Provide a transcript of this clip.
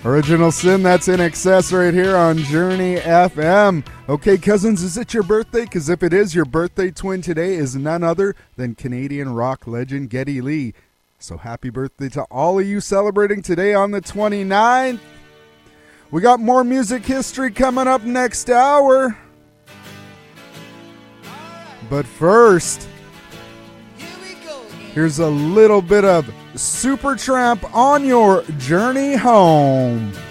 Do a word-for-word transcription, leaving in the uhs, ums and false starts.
Original Sin, that's In Excess right here on Journey F M. Okay, cousins, is it your birthday? Because if it is, your birthday twin today is none other than Canadian rock legend Geddy Lee. So happy birthday to all of you celebrating today on the twenty-ninth. We got more music history coming up next hour. But first, here's a little bit of Supertramp on your journey home.